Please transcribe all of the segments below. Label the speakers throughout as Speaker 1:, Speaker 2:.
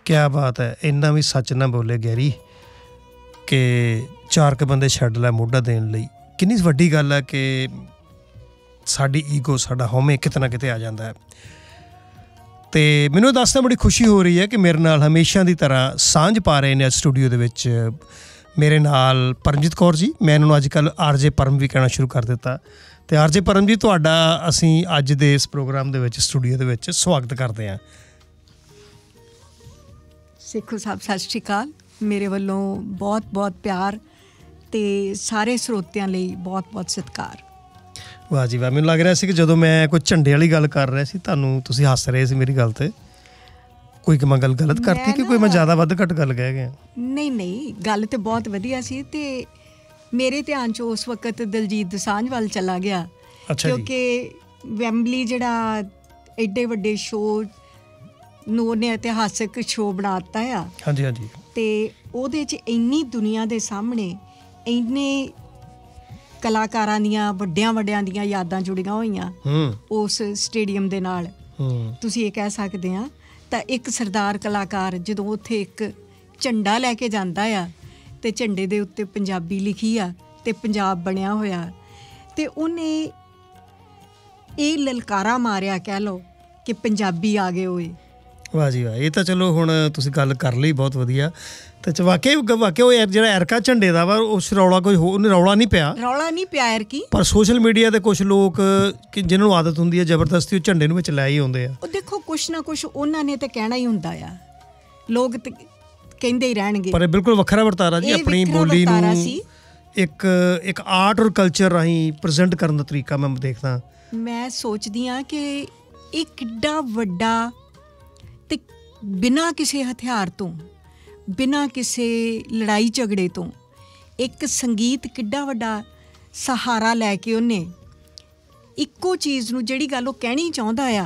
Speaker 1: क्या बात है। इन्ना भी सच ना बोले गैरी कि 4 क बंदे छड्ड लै मोढा देण लई। किन्नी वड्डी गल है कि साडी ईगो साडा हौमे किते ना किते आ जांदा है। ते मैनूं दसदा बड़ी खुशी हो रही है कि मेरे नाल हमेशा की तरह सांझ पा रहे ने स्टूडियो दे विच मेरे नाल परमजीत कौर जी। मैं इन्हां नूं अजकल आरजे परम भी कहना शुरू कर दिता। तो आरजे परम जी तुहाडा असीं अज दे इस प्रोग्राम दे विच स्टूडियो दे विच स्वागत करते हैं।
Speaker 2: सिखो साहब सत श्री अकाल। मेरे वालों बहुत बहुत प्यार ते सारे ਸਰੋਤਿਆਂ ਲਈ बहुत बहुत सत्कार।
Speaker 1: वाह जी वाह। मैनूं लग रहा सी कि जदों मैं कोई झंडे वाली गल कर रहा सी तुहानूं तुसीं हੱਸ रहे सी मेरी गल ते। कोई मैं गल गलत करती कि कोई मैं ज़्यादा वध घट गल कह गया?
Speaker 2: नहीं नहीं, गल तो बहुत वधिया सी ते मेरे ध्यान च उस वक्त दिलजीत दोसांझ वाल चला गया।
Speaker 1: अच्छा
Speaker 2: क्योंकि वैंबली जिहड़ा एडे वड्डे शो ਨੂੰ ਉਹਨੇ ਇਤਿਹਾਸਕ ਸ਼ੋਅ ਬਣਾ ਦਿੱਤਾ ਆ।
Speaker 1: ਹਾਂਜੀ ਹਾਂਜੀ।
Speaker 2: ਤੇ ਉਹਦੇ 'ਚ ਇੰਨੀ ਦੁਨੀਆ ਦੇ ਸਾਹਮਣੇ ਇੰਨੇ ਕਲਾਕਾਰਾਂ ਦੀਆਂ ਵੱਡਿਆਂ ਦੀਆਂ ਯਾਦਾਂ ਜੁੜੀਆਂ ਹੋਈਆਂ ਉਸ ਸਟੇਡੀਅਮ ਦੇ ਨਾਲ। ਤੁਸੀਂ ਇਹ ਕਹਿ ਸਕਦੇ ਆ ਤਾਂ ਇੱਕ ਸਰਦਾਰ ਕਲਾਕਾਰ ਜਦੋਂ ਉੱਥੇ ਇੱਕ ਝੰਡਾ ਲੈ ਕੇ ਜਾਂਦਾ ਆ ਤੇ ਝੰਡੇ ਦੇ ਉੱਤੇ ਪੰਜਾਬੀ ਲਿਖੀ ਆ ਤੇ ਪੰਜਾਬ ਬਣਿਆ ਹੋਇਆ ਤੇ ਉਹਨੇ ਇਹ ਲਲਕਾਰਾ ਮਾਰਿਆ ਕਹਿ ਲਓ ਕਿ ਪੰਜਾਬੀ ਆ ਗਏ ਹੋਏ।
Speaker 1: वाह जी वाह। ये तो चलो हुण तुसीं गल कर लई बहुत वधिया। तो वाकई वो जिहड़ा एरका झंडे दा वा उस रौला कोई रौला नहीं पिया एरकी। पर सोशल मीडिया ते कुछ लोग जिन्हां नूं आदत हुंदी है जबरदस्ती वो झंडे नूं विच लै ही आउंदे आ।
Speaker 2: देखो कुछ ना कुछ उन्हां ने ते कहना ही हुंदा आ, लोग ते कहंदे ही रहणगे।
Speaker 1: पर बिल्कुल वखरा वरतारा जी अपनी बोली नूं एक आर्ट और कल्चर राहीं प्रेजेंट करन दा तरीका मैं देखदा।
Speaker 2: मैं सोचदी हां कि इह किड्डा वड्डा ਤੇ ਬਿਨਾਂ ਕਿਸੇ ਹਥਿਆਰ ਤੋਂ ਬਿਨਾਂ ਕਿਸੇ ਲੜਾਈ ਝਗੜੇ ਤੋਂ ਇੱਕ ਸੰਗੀਤ ਕਿੱਡਾ ਵੱਡਾ ਸਹਾਰਾ ਲੈ ਕੇ ਉਹਨੇ ਇੱਕੋ ਚੀਜ਼ ਨੂੰ ਜਿਹੜੀ ਗੱਲ ਉਹ ਕਹਿਣੀ ਚਾਹੁੰਦਾ ਆ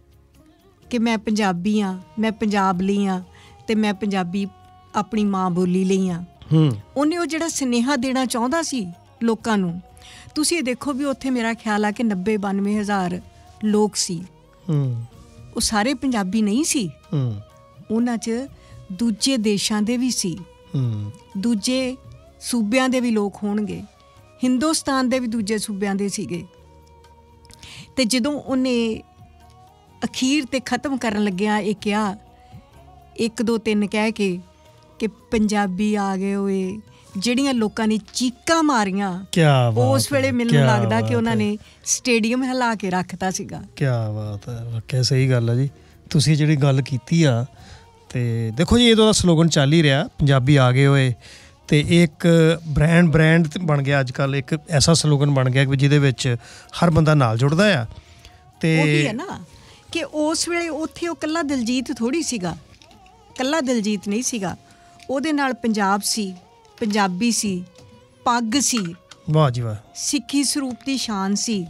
Speaker 2: ਕਿ ਮੈਂ ਪੰਜਾਬੀ ਹਾਂ, ਮੈਂ ਪੰਜਾਬ ਲਈ ਹਾਂ ਤੇ ਮੈਂ ਪੰਜਾਬੀ ਆਪਣੀ ਮਾਂ ਬੋਲੀ ਲਈ ਹਾਂ। ਉਹਨੇ ਉਹ ਜਿਹੜਾ ਸੁਨੇਹਾ ਦੇਣਾ ਚਾਹੁੰਦਾ ਸੀ ਲੋਕਾਂ ਨੂੰ। ਤੁਸੀਂ ਇਹ ਦੇਖੋ ਵੀ ਉੱਥੇ ਮੇਰਾ ਖਿਆਲ ਆ ਕਿ 90-92 ਹਜ਼ਾਰ ਲੋਕ ਸੀ। ਉਹ ਸਾਰੇ ਪੰਜਾਬੀ ਨਹੀਂ ਸੀ। ਉਹਨਾਂ 'ਚ ਦੂਜੇ ਦੇਸ਼ਾਂ ਦੇ ਵੀ ਸੀ, ਦੂਜੇ ਸੂਬਿਆਂ ਦੇ ਵੀ ਲੋਕ ਹੋਣਗੇ, ਹਿੰਦੁਸਤਾਨ ਦੇ ਵੀ ਦੂਜੇ ਸੂਬਿਆਂ ਦੇ ਸੀਗੇ। ਅਤੇ ਜਦੋਂ ਉਹਨੇ ਅਖੀਰ 'ਤੇ ਖ਼ਤਮ ਕਰਨ ਲੱਗਿਆ ਇਹ ਕਿਹਾ 1 2 3 ਕਹਿ ਕੇ ਕਿ ਪੰਜਾਬੀ ਆ ਗਏ ਹੋਏ, ਜਿਹੜੀਆਂ ਲੋਕਾਂ ਨੇ ਚੀਕਾਂ ਮਾਰੀਆਂ ਉਸ ਵੇਲੇ ਮੈਨੂੰ ਲੱਗਦਾ ਕਿ ਉਹਨਾਂ ਨੇ ਸਟੇਡੀਅਮ ਹਿਲਾ ਕੇ ਰੱਖਤਾ ਸੀਗਾ।
Speaker 1: ਕਿਆ ਬਾਤ ਹੈ। ਵਾਕਿਆ ਸਹੀ ਗੱਲ ਹੈ ਜੀ। ਤੁਸੀਂ ਜਿਹੜੀ ਗੱਲ ਕੀਤੀ ਆ ਤੇ ਦੇਖੋ ਜੀ ਇਹਦਾ ਸਲੋਗਨ ਚੱਲ ਹੀ ਰਿਹਾ ਪੰਜਾਬੀ ਆ ਗਏ ਹੋਏ ਤੇ ਇੱਕ ਬ੍ਰਾਂਡ ਬਣ ਗਿਆ ਅੱਜ ਕੱਲ੍ਹ। ਇੱਕ ਐਸਾ ਸਲੋਗਨ ਬਣ ਗਿਆ ਕਿ ਜਿਹਦੇ ਵਿੱਚ ਹਰ ਬੰਦਾ ਨਾਲ ਜੁੜਦਾ ਆ। ਤੇ
Speaker 2: ਉਹੀ ਹੈ ਨਾ ਕਿ ਉਸ ਵੇਲੇ ਉੱਥੇ ਉਹ ਇਕੱਲਾ ਦਿਲਜੀਤ ਥੋੜ੍ਹੀ ਸੀਗਾ, ਇਕੱਲਾ ਦਿਲਜੀਤ ਨਹੀਂ ਸੀਗਾ, ਉਹਦੇ ਨਾਲ ਪੰਜਾਬ ਸੀ, ਪੰਜਾਬੀ ਸੀ, ਪੱਗ ਸੀ।
Speaker 1: ਵਾਹ ਜੀ ਵਾਹ। ਸਿੱਖੀ
Speaker 2: ਸਰੂਪ ਦੀ ਸ਼ਾਨ ਸੀ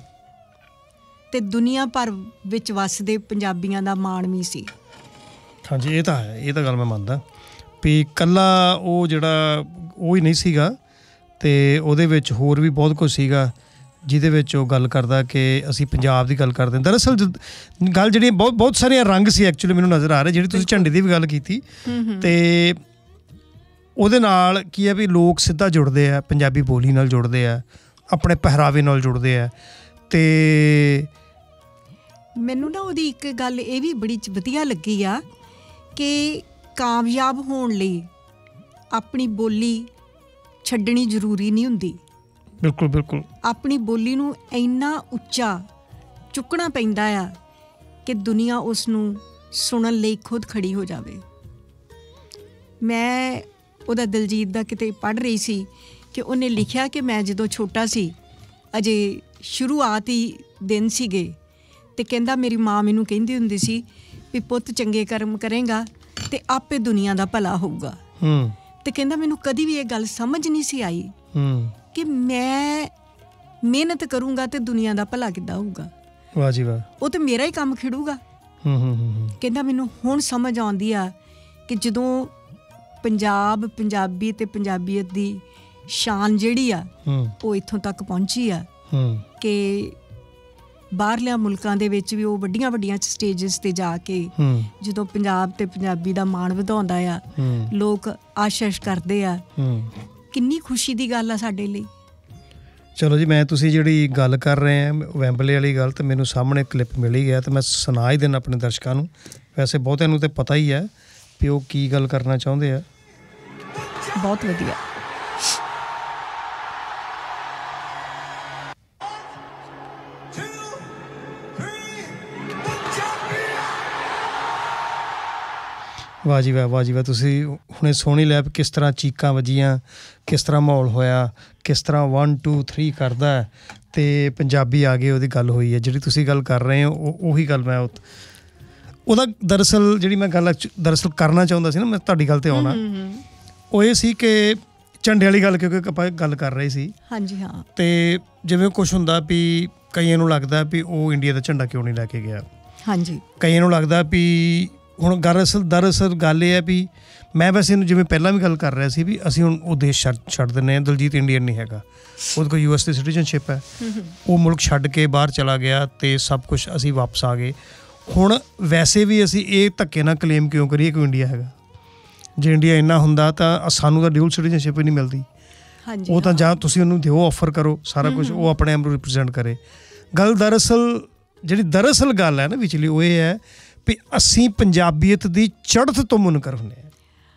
Speaker 2: ਤੇ ਦੁਨੀਆ ਭਰ ਵਿੱਚ ਵੱਸਦੇ ਪੰਜਾਬੀਆਂ ਦਾ ਮਾਣ ਵੀ ਸੀ।
Speaker 1: ਹਾਂਜੀ ਇਹ ਤਾਂ ਹੈ, ਇਹ ਤਾਂ ਗੱਲ ਮੈਂ ਮੰਨਦਾ ਵੀ ਇਕੱਲਾ ਉਹ ਜਿਹੜਾ ਉਹ ਹੀ ਨਹੀਂ ਸੀਗਾ ਤੇ ਉਹਦੇ ਵਿੱਚ ਹੋਰ ਵੀ ਬਹੁਤ ਕੁਝ ਸੀਗਾ ਜਿਹਦੇ ਵਿੱਚ ਉਹ ਗੱਲ ਕਰਦਾ ਕਿ ਅਸੀਂ ਪੰਜਾਬ ਦੀ ਗੱਲ ਕਰਦੇ। ਦਰਅਸਲ ਗੱਲ ਜਿਹੜੀ ਬਹੁਤ ਸਾਰੀਆਂ ਰੰਗ ਸੀ ਐਕਚੁਅਲੀ ਮੈਨੂੰ ਨਜ਼ਰ ਆ ਰਿਹਾ। ਜਿਹੜੀ ਤੁਸੀਂ ਝੰਡੇ ਦੀ ਵੀ ਗੱਲ ਕੀਤੀ ਤੇ ਉਹਦੇ ਨਾਲ ਕੀ ਹੈ ਵੀ ਲੋਕ ਸਿੱਧਾ ਜੁੜਦੇ ਆ, ਪੰਜਾਬੀ ਬੋਲੀ ਨਾਲ ਜੁੜਦੇ ਆ, ਆਪਣੇ ਪਹਿਰਾਵੇ ਨਾਲ ਜੁੜਦੇ ਆ। ਅਤੇ
Speaker 2: ਮੈਨੂੰ ਨਾ ਉਹਦੀ ਇੱਕ ਗੱਲ ਇਹ ਵੀ ਬੜੀ ਵਧੀਆ ਲੱਗੀ ਆ ਕਿ ਕਾਮਯਾਬ ਹੋਣ ਲਈ ਆਪਣੀ ਬੋਲੀ ਛੱਡਣੀ ਜ਼ਰੂਰੀ ਨਹੀਂ ਹੁੰਦੀ।
Speaker 1: ਬਿਲਕੁਲ ਬਿਲਕੁਲ।
Speaker 2: ਆਪਣੀ ਬੋਲੀ ਨੂੰ ਇੰਨਾ ਉੱਚਾ ਚੁੱਕਣਾ ਪੈਂਦਾ ਆ ਕਿ ਦੁਨੀਆ ਉਸ ਨੂੰ ਸੁਣਨ ਲਈ ਖੁਦ ਖੜੀ ਹੋ ਜਾਵੇ। ਮੈਂ ਉਹਦਾ ਦਿਲਜੀਤ ਦਾ ਕਿਤੇ ਪੜ੍ਹ ਰਹੀ ਸੀ ਕਿ ਉਹਨੇ ਲਿਖਿਆ ਕਿ ਮੈਂ ਜਦੋਂ ਛੋਟਾ ਸੀ, ਅਜੇ ਸ਼ੁਰੂਆਤੀ ਦਿਨ ਸੀਗੇ, ਅਤੇ ਕਹਿੰਦਾ ਮੇਰੀ ਮਾਂ ਮੈਨੂੰ ਕਹਿੰਦੀ ਹੁੰਦੀ ਸੀ ਵੀ ਪੁੱਤ ਚੰਗੇ ਕਰਮ ਕਰੇਗਾ ਅਤੇ ਆਪੇ ਦੁਨੀਆ ਦਾ ਭਲਾ ਹੋਊਗਾ। ਅਤੇ ਕਹਿੰਦਾ ਮੈਨੂੰ ਕਦੀ ਵੀ ਇਹ ਗੱਲ ਸਮਝ ਨਹੀਂ ਸੀ ਆਈ ਕਿ ਮੈਂ ਮਿਹਨਤ ਕਰੂੰਗਾ ਅਤੇ ਦੁਨੀਆ ਦਾ ਭਲਾ ਕਿੱਦਾਂ ਹੋਊਗਾ।
Speaker 1: ਵਾਹ ਜੀ ਵਾਹ।
Speaker 2: ਉਹ ਤਾਂ ਮੇਰਾ ਹੀ ਕੰਮ ਖਿੜੂਗਾ। ਕਹਿੰਦਾ ਮੈਨੂੰ ਹੁਣ ਸਮਝ ਆਉਂਦੀ ਆ ਕਿ ਜਦੋਂ ਪੰਜਾਬ, ਪੰਜਾਬੀ ਅਤੇ ਪੰਜਾਬੀਅਤ ਦੀ ਸ਼ਾਨ ਜਿਹੜੀ ਆ ਉਹ ਇੱਥੋਂ ਤੱਕ ਪਹੁੰਚੀ ਆ ਕਿ ਬਾਹਰਲਿਆਂ ਮੁਲਕਾਂ ਦੇ ਵਿੱਚ ਵੀ ਉਹ ਵੱਡੀਆਂ ਵੱਡੀਆਂ ਸਟੇਜਸ ਤੇ ਜਾ ਕੇ ਜਦੋਂ ਪੰਜਾਬ ਤੇ ਪੰਜਾਬੀ ਦਾ ਮਾਣ ਵਧਾਉਂਦਾ ਆ, ਲੋਕ ਆਸ਼ੀਸ਼ ਕਰਦੇ ਆ, ਕਿੰਨੀ ਖੁਸ਼ੀ ਦੀ ਗੱਲ ਆ ਸਾਡੇ ਲਈ।
Speaker 1: ਚਲੋ ਜੀ, ਮੈਂ ਤੁਸੀਂ ਜਿਹੜੀ ਗੱਲ ਕਰ ਰਹੇ ਆ ਵੈਂਬਲੇ ਵਾਲੀ ਗੱਲ, ਤੇ ਮੈਨੂੰ ਸਾਹਮਣੇ ਕਲਿੱਪ ਮਿਲ ਹੀ ਗਿਆ, ਤੇ ਮੈਂ ਸੁਣਾ ਹੀ ਦੇਣਾ ਆਪਣੇ ਦਰਸ਼ਕਾਂ ਨੂੰ। ਵੈਸੇ ਬਹੁਤਿਆਂ ਨੂੰ ਤਾਂ ਪਤਾ ਹੀ ਹੈ ਵੀ ਉਹ ਕੀ ਗੱਲ ਕਰਨਾ ਚਾਹੁੰਦੇ ਆ।
Speaker 2: ਬਹੁਤ ਵਧੀਆ।
Speaker 1: ਵਾਹ ਜੀ ਵਾਹ, ਵਾਹ ਜੀ ਵਾਹ। ਤੁਸੀਂ ਹੁਣੇ ਸੁਣ ਹੀ ਲਿਆ ਵੀ ਕਿਸ ਤਰ੍ਹਾਂ ਚੀਕਾਂ ਵੱਜੀਆਂ, ਕਿਸ ਤਰ੍ਹਾਂ ਮਾਹੌਲ ਹੋਇਆ, ਕਿਸ ਤਰ੍ਹਾਂ 1 2 3 ਕਰਦਾ, ਅਤੇ ਪੰਜਾਬੀ ਆ ਗਏ, ਉਹਦੀ ਗੱਲ ਹੋਈ ਹੈ। ਜਿਹੜੀ ਤੁਸੀਂ ਗੱਲ ਕਰ ਰਹੇ ਹੋ ਉਹੀ ਗੱਲ ਮੈਂ ਉਹਦਾ ਦਰਅਸਲ ਜਿਹੜੀ ਮੈਂ ਗੱਲ ਦਰਅਸਲ ਕਰਨਾ ਚਾਹੁੰਦਾ ਸੀ ਨਾ, ਮੈਂ ਤੁਹਾਡੀ ਗੱਲ 'ਤੇ ਆਉਣਾ, ਉਹ ਇਹ ਸੀ ਕਿ ਝੰਡੇ ਵਾਲੀ ਗੱਲ, ਕਿਉਂਕਿ ਆਪਾਂ ਗੱਲ ਕਰ ਰਹੇ ਸੀ। ਹਾਂਜੀ ਹਾਂ। ਅਤੇ ਜਿਵੇਂ ਕੁਛ ਹੁੰਦਾ ਵੀ ਕਈਆਂ ਨੂੰ ਲੱਗਦਾ ਵੀ ਉਹ ਇੰਡੀਆ ਦਾ ਝੰਡਾ ਕਿਉਂ ਨਹੀਂ ਲੈ ਕੇ ਗਿਆ। ਹਾਂਜੀ। ਕਈਆਂ ਨੂੰ ਲੱਗਦਾ ਵੀ ਹੁਣ ਦਰਅਸਲ ਗੱਲ ਇਹ ਹੈ ਵੀ ਮੈਂ ਵੈਸੇ ਇਹਨੂੰ ਜਿਵੇਂ ਪਹਿਲਾਂ ਵੀ ਗੱਲ ਕਰ ਰਿਹਾ ਸੀ ਵੀ ਅਸੀਂ ਹੁਣ ਉਹ ਦੇਸ਼ ਛੱਡ ਦਿੰਦੇ ਹਾਂ। ਦਲਜੀਤ ਇੰਡੀਅਨ ਨਹੀਂ ਹੈਗਾ, ਉਹਦੇ ਕੋਲ US ਦੀ ਸਿਟੀਜ਼ਨਸ਼ਿਪ ਹੈ, ਉਹ ਮੁਲਕ ਛੱਡ ਕੇ ਬਾਹਰ ਚਲਾ ਗਿਆ ਅਤੇ ਸਭ ਕੁਛ ਅਸੀਂ ਵਾਪਸ ਆ ਗਏ। ਹੁਣ ਵੈਸੇ ਵੀ ਅਸੀਂ ਇਹ ਧੱਕੇ ਨਾਲ ਕਲੇਮ ਕਿਉਂ ਕਰੀਏ ਕਿ ਇੰਡੀਆ ਹੈਗਾ। ਜੇ ਇੰਡੀਆ ਇੰਨਾ ਹੁੰਦਾ ਤਾਂ ਸਾਨੂੰ ਤਾਂ ਡਿਊਲ ਸਿਟੀਜ਼ਨਸ਼ਿਪ ਹੀ ਨਹੀਂ ਮਿਲਦੀ। ਉਹ ਤਾਂ ਜਾਂ ਤੁਸੀਂ ਉਹਨੂੰ ਦਿਓ, ਆਫਰ ਕਰੋ ਸਾਰਾ ਕੁਛ, ਉਹ ਆਪਣੇ ਆਪ ਨੂੰ ਰਿਪਰੈਜ਼ੈਂਟ ਕਰੇ। ਗੱਲ ਦਰਅਸਲ ਗੱਲ ਹੈ ਨਾ ਵਿਚਲੀ, ਉਹ ਇਹ ਹੈ ਵੀ ਅਸੀਂ ਪੰਜਾਬੀਅਤ ਦੀ ਚੜ੍ਹਤ ਤੋਂ ਮੁਨਕਰ ਹੁੰਦੇ ਹਾਂ।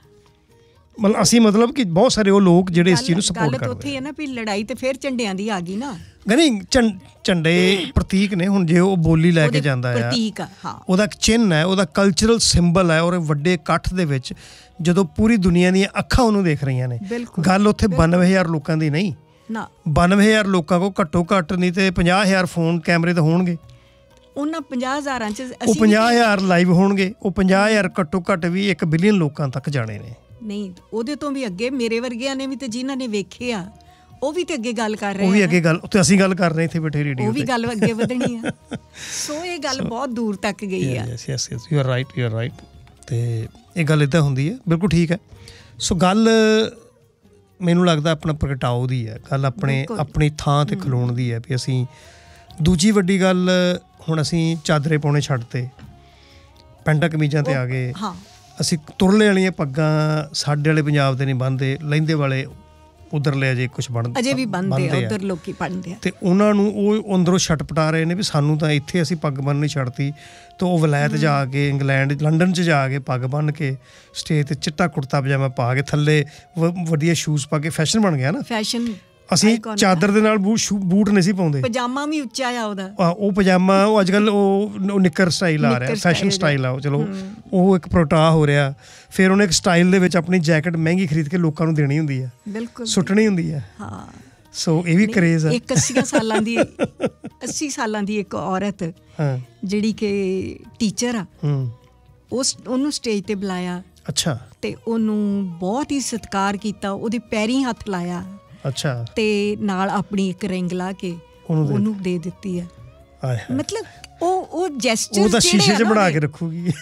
Speaker 1: ਮਤਲਬ ਕਿ ਬਹੁਤ ਸਾਰੇ ਉਹ ਲੋਕ ਜਿਹੜੇ ਇਸ ਚੀਜ਼ ਨੂੰ ਸਪੋਰਟ ਕਰਦੇ। ਉੱਥੇ ਹੈ ਨਾ ਵੀ ਲੜਾਈ ਤੇ ਫਿਰ ਝੰਡਿਆਂ ਦੀ ਆ ਗਈ ਨਾ। ਨਹੀਂ, ਝੰਡੇ ਪ੍ਰਤੀਕ ਨੇ। ਹੁਣ ਜੇ ਉਹ ਬੋਲੀ ਲੈ ਕੇ ਜਾਂਦਾ ਆ, ਉਹਦਾ ਇੱਕ ਚਿੰਨ੍ਹ ਹੈ, ਉਹਦਾ ਕਲਚਰਲ ਸਿੰਬਲ ਹੈ, ਔਰ ਵੱਡੇ ਇਕੱਠ ਦੇ ਵਿੱਚ ਜਦੋਂ ਪੂਰੀ ਦੁਨੀਆ ਦੀਆਂ ਅੱਖਾਂ ਉਹਨੂੰ ਦੇਖ ਰਹੀਆਂ ਨੇ। ਗੱਲ ਉੱਥੇ 92,000 ਲੋਕਾਂ ਦੀ ਨਹੀਂ, 92,000 ਲੋਕਾਂ ਕੋਲ ਘੱਟੋ ਘੱਟ ਨਹੀਂ ਤੇ 50,000 ਫੋਨ ਕੈਮਰੇ ਤਾਂ ਹੋਣਗੇ। ਉਹਨਾਂ 50,000 'ਚ ਉਹ 50,000 ਲਾਈਵ ਹੋਣਗੇ। ਉਹ 50,000 ਘੱਟੋ ਘੱਟ ਵੀ 1 ਬਿਲੀਅਨ ਲੋਕਾਂ ਤੱਕ ਜਾਣੇ ਨੇ। ਨਹੀਂ, ਉਹਦੇ ਤੋਂ ਵੀ ਅੱਗੇ ਮੇਰੇ ਵਰਗਿਆਂ ਨੇ ਵੀ ਤੇ ਜਿਨ੍ਹਾਂ ਨੇ ਵੇਖੇ ਆ, ਉਹ ਵੀ ਤੇ ਅੱਗੇ ਗੱਲ ਕਰ ਰਹੇ ਆ। ਉਹ ਵੀ ਅੱਗੇ ਗੱਲ, ਉੱਥੇ ਅਸੀਂ ਗੱਲ ਕਰ ਰਹੇ ਇੱਥੇ ਬੈਠੇ ਰੇਡੀਓ, ਉਹ ਵੀ ਗੱਲ ਅੱਗੇ ਵਧਣੀ ਆ। ਸੋ ਇਹ ਗੱਲ ਬਹੁਤ ਦੂਰ ਤੱਕ ਗਈ ਆ। Yes you are right. ਅਤੇ ਇਹ ਗੱਲ ਇੱਦਾਂ ਹੁੰਦੀ ਹੈ, ਬਿਲਕੁਲ ਠੀਕ ਹੈ। ਸੋ ਗੱਲ ਮੈਨੂੰ ਲੱਗਦਾ ਆਪਣਾ ਪ੍ਰਗਟਾਓ ਦੀ ਹੈ, ਗੱਲ ਆਪਣੀ ਥਾਂ 'ਤੇ ਖਲੋਣ ਦੀ ਹੈ ਵੀ ਅਸੀਂ। ਦੂਜੀ ਵੱਡੀ ਗੱਲ, ਹੁਣ ਅਸੀਂ ਚਾਦਰੇ ਪਾਉਣੇ ਛੱਡਤੇ, ਪੈਂਟਾਂ ਕਮੀਜ਼ਾਂ 'ਤੇ ਆ ਗਏ। ਅਸੀਂ ਤੁਰਲੇ ਵਾਲੀਆਂ ਪੱਗਾਂ ਸਾਡੇ ਵਾਲੇ ਪੰਜਾਬ ਦੇ ਨਹੀਂ ਬੰਨ੍ਹਦੇ, ਲਹਿੰਦੇ ਵਾਲੇ ਉੱਧਰਲੇ ਅਜੇ ਕੁਛ ਅਜੇ ਵੀ ਬੰਨ੍ਹਦੇ ਆ, ਉੱਧਰ ਲੋਕੀ ਬੰਨ੍ਹਦੇ ਆ। ਅਤੇ ਉਹਨਾਂ ਨੂੰ ਉਹ ਅੰਦਰੋਂ ਛਟਪਟਾ ਰਹੇ ਨੇ ਵੀ ਸਾਨੂੰ ਤਾਂ ਇੱਥੇ ਅਸੀਂ ਪੱਗ ਬੰਨ੍ਹਣੀ ਛੱਡਤੀ, ਅਤੇ ਉਹ ਵਲਾਇਤ ਜਾ ਕੇ, ਇੰਗਲੈਂਡ, ਲੰਡਨ 'ਚ ਜਾ ਕੇ ਪੱਗ ਬੰਨ੍ਹ ਕੇ ਸਟੇਜ 'ਤੇ ਚਿੱਟਾ ਕੁੜਤਾ ਪਜਾਮਾ ਪਾ ਕੇ, ਥੱਲੇ ਵਧੀਆ ਸ਼ੂਜ਼ ਪਾ ਕੇ ਫੈਸ਼ਨ ਬਣ ਗਿਆ ਨਾ। ਫੈਸ਼ਨ। ਅਸੀਂ ਚਾਦਰ ਦੇ ਨਾਲ ਬੂਟ ਨਹੀਂ ਸੀ ਪਾਉਂਦੇ। ਪਜਾਮਾ ਵੀ ਉੱਚਾ ਆ ਉਹਦਾ। ਉਹ ਪਜਾਮਾ, ਉਹ ਅੱਜ ਕੱਲ੍ਹ ਉਹ ਨਿੱਕਰ ਸਟਾਈਲ ਆ ਰਿਹਾ, ਫੈਸ਼ਨ ਸਟਾਈਲ ਆ ਉਹ। ਚਲੋ ਉਹ ਇੱਕ ਪ੍ਰਗਟਾਅ ਹੋ ਰਿਹਾ। ਫਿਰ ਉਹਨੇ ਇੱਕ ਸਟਾਈਲ ਦੇ ਵਿੱਚ ਆਪਣੀ ਜੈਕਟ ਮਹਿੰਗੀ ਖਰੀਦ ਕੇ ਲੋਕਾਂ ਨੂੰ ਦੇਣੀ ਹੁੰਦੀ ਹੈ, ਬਿਲਕੁਲ ਸੁੱਟਣੀ ਹੁੰਦੀ ਹੈ। ਹਾਂ। ਸੋ ਇਹ ਵੀ ਕਰੇਜ਼ ਹੈ। ਇੱਕ 80 ਸਾਲਾਂ ਦੀ ਇੱਕ ਔਰਤ ਜਿਹੜੀ ਕਿ ਟੀਚਰ ਆ, ਉਹਨੂੰ ਸਟੇਜ 'ਤੇ ਬੁਲਾਇਆ। ਅੱਛਾ। ਅਤੇ ਉਹਨੂੰ ਬਹੁਤ ਹੀ ਸਤਿਕਾਰ ਕੀਤਾ, ਉਹਦੇ ਪੈਰੀਂ ਹੱਥ ਲਾਇਆ। ਅੱਛਾ। ਤੇ ਨਾਲ ਆਪਣੀ ਇੱਕ ਰਿੰਗ ਲਾ ਕੇ ਉਹਨੂੰ ਦੇ ਦਿੱਤੀ ਹੈ। ਮਤਲਬ ਉਹ ਜੈਸਚਰਸ, ਉਹ ਤਾਂ ਸ਼ੀਸ਼ੇ 'ਚ ਬਣਾ ਕੇ ਰੱਖੂਗੀ।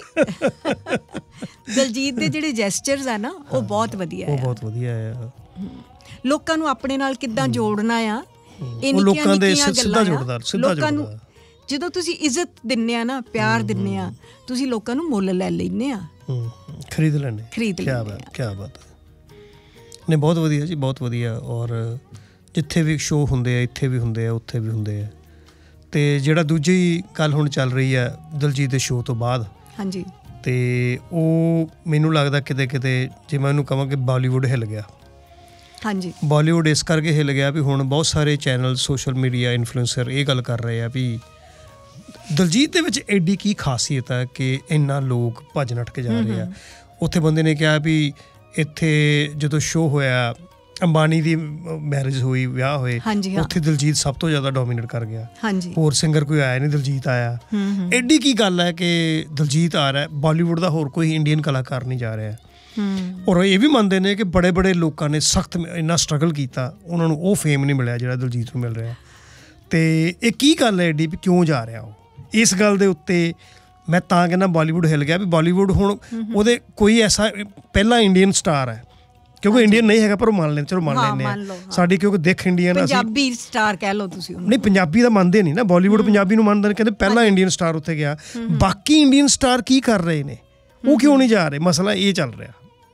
Speaker 1: ਦਲਜੀਤ ਦੇ ਜਿਹੜੇ ਜੈਸਚਰਸ ਆ ਨਾ, ਉਹ ਬਹੁਤ ਵਧੀਆ, ਉਹ ਬਹੁਤ ਵਧੀਆ ਆ। ਲੋਕਾਂ ਨੂੰ ਆਪਣੇ ਨਾਲ ਕਿੱਦਾਂ ਜੋੜਨਾ ਆ, ਇਹ ਨਿੱਕੀਆਂ ਨਿੱਕੀਆਂ ਗੱਲਾਂ ਲੋਕਾਂ ਨੂੰ। ਜਦੋਂ ਤੁਸੀਂ ਇੱਜ਼ਤ ਦਿੰਦੇ ਆ ਨਾ, ਪਿਆਰ ਦਿੰਦੇ ਆ, ਤੁਸੀਂ ਲੋਕਾਂ ਨੂੰ ਮੁੱਲ ਲੈ ਲੈਂਦੇ ਆ, ਖਰੀਦ ਲੈਂਦੇ। ਕਿਆ ਬਾਤ ਹੈ। ਨਹੀਂ, ਬਹੁਤ ਵਧੀਆ ਜੀ, ਬਹੁਤ ਵਧੀਆ। ਔਰ ਜਿੱਥੇ ਵੀ ਸ਼ੋਅ ਹੁੰਦੇ ਆ, ਇੱਥੇ ਵੀ ਹੁੰਦੇ ਆ, ਉੱਥੇ ਵੀ ਹੁੰਦੇ ਆ। ਅਤੇ ਜਿਹੜਾ ਦੂਜੀ ਗੱਲ ਹੁਣ ਚੱਲ ਰਹੀ ਹੈ ਦਲਜੀਤ ਦੇ ਸ਼ੋਅ ਤੋਂ ਬਾਅਦ, ਹਾਂਜੀ, ਅਤੇ ਉਹ ਮੈਨੂੰ ਲੱਗਦਾ ਕਿਤੇ ਜੇ ਮੈਂ ਉਹਨੂੰ ਕਹਾਂ ਕਿ ਬਾਲੀਵੁੱਡ ਹਿੱਲ ਗਿਆ। ਹਾਂਜੀ। ਬਾਲੀਵੁੱਡ ਇਸ ਕਰਕੇ ਹਿੱਲ ਗਿਆ ਵੀ ਹੁਣ ਬਹੁਤ ਸਾਰੇ ਚੈਨਲ, ਸੋਸ਼ਲ ਮੀਡੀਆ ਇਨਫਲੂਐਂਸਰ ਇਹ ਗੱਲ ਕਰ ਰਹੇ ਆ ਵੀ ਦਲਜੀਤ ਦੇ ਵਿੱਚ ਐਡੀ ਕੀ ਖਾਸੀਅਤ ਹੈ ਕਿ ਇੰਨਾ ਲੋਕ ਭੱਜ ਨੱਠ ਕੇ ਜਾ ਰਹੇ ਆ। ਉੱਥੇ ਬੰਦੇ ਨੇ ਕਿਹਾ ਵੀ ਇੱਥੇ ਜਦੋਂ ਸ਼ੋਅ ਹੋਇਆ, ਅੰਬਾਨੀ ਦੀ ਮੈਰਿਜ ਹੋਈ, ਵਿਆਹ ਹੋਏ, ਉੱਥੇ ਦਲਜੀਤ ਸਭ ਤੋਂ ਜ਼ਿਆਦਾ ਡੋਮੀਨੇਟ ਕਰ ਗਿਆ। ਹੋਰ ਸਿੰਗਰ ਕੋਈ ਆਇਆ ਨਹੀਂ, ਦਲਜੀਤ ਆਇਆ। ਐਡੀ ਕੀ ਗੱਲ ਹੈ ਕਿ ਦਲਜੀਤ ਆ ਰਿਹਾ, ਬਾਲੀਵੁੱਡ ਦਾ ਹੋਰ ਕੋਈ ਇੰਡੀਅਨ ਕਲਾਕਾਰ ਨਹੀਂ ਜਾ ਰਿਹਾ। ਔਰ ਇਹ ਵੀ ਮੰਨਦੇ ਨੇ ਕਿ ਬੜੇ ਬੜੇ ਲੋਕਾਂ ਨੇ ਸਖਤ ਇੰਨਾ ਸਟਰਗਲ ਕੀਤਾ, ਉਹਨਾਂ ਨੂੰ ਉਹ ਫੇਮ ਨਹੀਂ ਮਿਲਿਆ ਜਿਹੜਾ ਦਲਜੀਤ ਨੂੰ ਮਿਲ ਰਿਹਾ। ਅਤੇ ਇਹ ਕੀ ਗੱਲ ਹੈ ਐਡੀ ਵੀ ਕਿਉਂ ਜਾ ਰਿਹਾ ਉਹ? ਇਸ ਗੱਲ ਦੇ ਉੱਤੇ ਮੈਂ ਤਾਂ ਕਹਿੰਦਾ ਬਾਲੀਵੁੱਡ ਹਿੱਲ ਗਿਆ ਵੀ ਬਾਲੀਵੁੱਡ ਹੁਣ ਉਹਦੇ ਕੋਈ ਐਸਾ ਪਹਿਲਾ ਇੰਡੀਅਨ ਸਟਾਰ ਹੈ ਕਿਉਂਕਿ ਇੰਡੀਅਨ ਨਹੀਂ ਹੈਗਾ ਪਰ ਉਹ ਮੰਨ ਲੈਂਦੇ, ਚਲੋ ਮੰਨ ਲੈਂਦੇ ਆ ਸਾਡੀ, ਕਿਉਂਕਿ ਦਿੱਖ ਇੰਡੀਅਨ ਅਸੀਂ
Speaker 2: ਪੰਜਾਬੀ ਸਟਾਰ ਕਹਿ ਲਓ ਤੁਸੀਂ ਉਹਨੂੰ।
Speaker 1: ਨਹੀਂ ਪੰਜਾਬੀ ਦਾ ਮੰਨਦੇ ਨਹੀਂ ਨਾ, ਬਾਲੀਵੁੱਡ ਪੰਜਾਬੀ ਨੂੰ ਮੰਨਦੇ ਨੇ, ਕਹਿੰਦੇ ਪਹਿਲਾ ਇੰਡੀਅਨ ਸਟਾਰ ਉੱਥੇ ਗਿਆ। ਬਾਕੀ ਇੰਡੀਅਨ ਸਟਾਰ ਕੀ ਕਰ ਰਹੇ ਨੇ, ਉਹ ਕਿਉਂ ਨਹੀਂ ਜਾ ਰਹੇ, ਮਸਲਾ ਇਹ ਚੱਲ ਰਿਹਾ।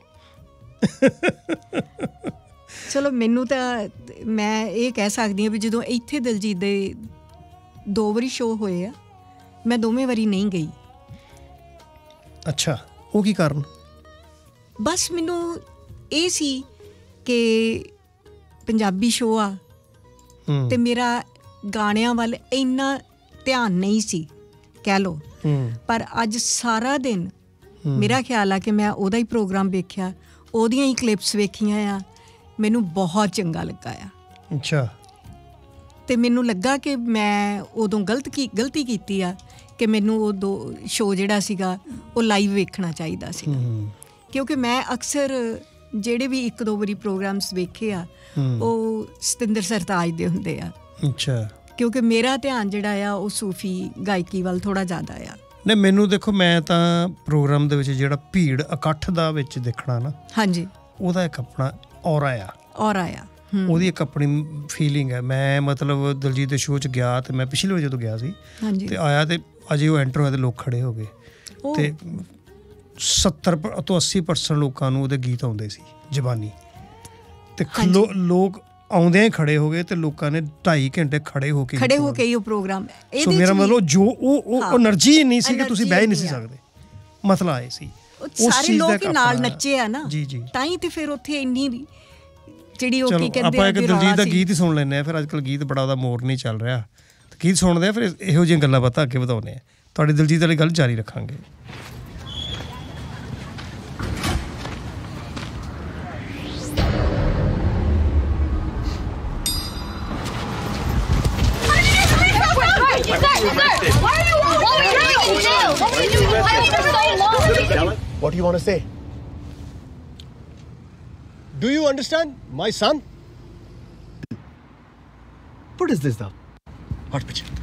Speaker 2: ਚਲੋ ਮੈਨੂੰ ਤਾਂ ਮੈਂ ਇਹ ਕਹਿ ਸਕਦੀ ਹਾਂ ਵੀ ਜਦੋਂ ਇੱਥੇ ਦਿਲਜੀਤ ਦੇ 2 ਵਾਰੀ ਸ਼ੋਅ ਹੋਏ ਆ, ਮੈਂ ਦੋਵੇਂ ਵਾਰੀ ਨਹੀਂ ਗਈ।
Speaker 1: ਅੱਛਾ, ਉਹ ਕੀ ਕਾਰਨ?
Speaker 2: ਬਸ ਮੈਨੂੰ ਇਹ ਸੀ ਕਿ ਪੰਜਾਬੀ ਸ਼ੋਅ ਆ ਤੇ ਮੇਰਾ ਗਾਣਿਆਂ ਵੱਲ ਇੰਨਾ ਧਿਆਨ ਨਹੀਂ ਸੀ ਕਹਿ ਲਓ। ਪਰ ਅੱਜ ਸਾਰਾ ਦਿਨ ਮੇਰਾ ਖਿਆਲ ਆ ਕਿ ਮੈਂ ਉਹਦਾ ਹੀ ਪ੍ਰੋਗਰਾਮ ਵੇਖਿਆ, ਉਹਦੀਆਂ ਹੀ ਕਲਿੱਪਸ ਵੇਖੀਆਂ ਆ, ਮੈਨੂੰ ਬਹੁਤ ਚੰਗਾ ਲੱਗਾ ਆ।
Speaker 1: ਅੱਛਾ।
Speaker 2: ਤੇ ਮੈਨੂੰ ਲੱਗਾ ਕਿ ਮੈਂ ਉਦੋਂ ਗਲਤੀ ਕੀਤੀ ਆ ਕਿ ਮੈਨੂੰ ਉਹ ਸ਼ੋਅ ਜਿਹੜਾ ਸੀਗਾ ਉਹ ਲਾਈਵ ਵੇਖਣਾ ਚਾਹੀਦਾ ਸੀ, ਕਿਉਂਕਿ ਮੈਂ ਅਕਸਰ ਜਿਹੜੇ ਵੀ 1-2 ਵਾਰੀ ਪ੍ਰੋਗਰਾਮਸ ਵੇਖੇ ਆ ਉਹ ਸਤਿੰਦਰ ਸਰਤਾਜ ਦੇ ਹੁੰਦੇ ਆ।
Speaker 1: ਅੱਛਾ।
Speaker 2: ਕਿਉਂਕਿ ਮੇਰਾ ਧਿਆਨ ਜਿਹੜਾ ਆ ਉਹ ਸੂਫੀ ਗਾਇਕੀ ਵੱਲ ਥੋੜ੍ਹਾ ਜ਼ਿਆਦਾ ਆ।
Speaker 1: ਨਹੀਂ ਮੈਨੂੰ ਦੇਖੋ, ਮੈਂ ਤਾਂ ਪ੍ਰੋਗਰਾਮ ਦੇ ਵਿੱਚ ਜਿਹੜਾ ਭੀੜ ਇਕੱਠ ਦਾ ਵਿੱਚ ਦੇਖਣਾ ਨਾ, ਹਾਂਜੀ, ਉਹਦਾ ਇੱਕ ਆਪਣਾ ਔਰਾ ਆ, ਉਹਦੀ ਇੱਕ ਆਪਣੀ ਫੀਲਿੰਗ ਹੈ। ਮੈਂ ਮਤਲਬ ਦਿਲਜੀਤ ਦੇ ਸ਼ੋਅ 'ਚ ਗਿਆ ਤੇ ਮੈਂ ਪਿਛਲੇ ਵਾਰ ਜਦੋਂ ਗਿਆ ਸੀ ਤੇ ਆਇਆ ਤੇ ਅਜੇ ਉਹ ਐਂਟਰ ਹੋਇਆ ਤੇ ਲੋਕ ਖੜੇ ਹੋ ਗਏ ਤੇ 70 ਤੋਂ 80% ਲੋਕਾਂ ਨੂੰ ਉਹਦੇ ਗੀਤ ਆਉਂਦੇ ਸੀ ਜ਼ਬਾਨੀ, ਤੇ ਲੋਕ ਆਉਂਦਿਆਂ ਹੀ ਖੜੇ ਹੋ ਗਏ ਤੇ ਲੋਕਾਂ ਨੇ 2.5 ਘੰਟੇ ਖੜੇ ਹੋ ਕੇ ਹੀ ਉਹ ਪ੍ਰੋਗਰਾਮ। ਸੋ ਮੇਰਾ ਮਤਲਬ ਜੋ ਉਹ એનર્ਜੀ ਨਹੀਂ ਸੀ ਕਿ ਤੁਸੀਂ ਬਹਿ ਹੀ ਨਹੀਂ ਸੀ ਸਕਦੇ, ਮਸਲਾ ਇਹ ਸੀ।
Speaker 2: ਸਾਰੇ ਲੋਕ ਨਾਲ ਨੱਚੇ ਆ ਨਾ, ਤਾਂ ਹੀ ਤੇ ਫਿਰ ਉੱਥੇ ਇੰਨੀ ਜਿਹੜੀ ਉਹ ਕੀ ਕਹਿੰਦੇ
Speaker 1: ਆਪਾਂ ਇੱਕ ਦਿਲਜੀਤ ਦਾ ਗੀਤ ਹੀ ਸੁਣ ਲੈਂਦੇ ਆ। ਫਿਰ ਅੱਜ ਕੱਲ੍ਹ ਗੀਤ ਬੜਾ ਉਹਦਾ ਮੋੜ ਨਹੀਂ ਚੱਲ ਰਿਹਾ, ਗੀਤ ਸੁਣਦੇ ਆ, ਫਿਰ ਇਹੋ ਜਿਹੀਆਂ ਗੱਲਾਂ ਬਾਤਾਂ ਅੱਗੇ ਵਧਾਉਂਦੇ ਆ। ਤੁਹਾਡੀ ਦਿਲਜੀਤ ਵਾਲੀ ਗੱਲ ਜਾਰੀ ਰੱਖਾਂਗੇ।
Speaker 3: What do you want to say? Do you understand, my son? What is this, though? What picture?